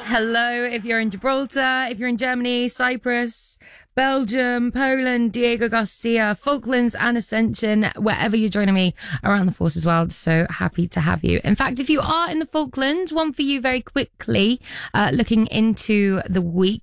Hello, if you're in Gibraltar, if you're in Germany, Cyprus, Belgium, Poland, Diego Garcia, Falklands and Ascension, wherever you're joining me around the force as well. So happy to have you. In fact, if you are in the Falklands, one for you very quickly, looking into the week.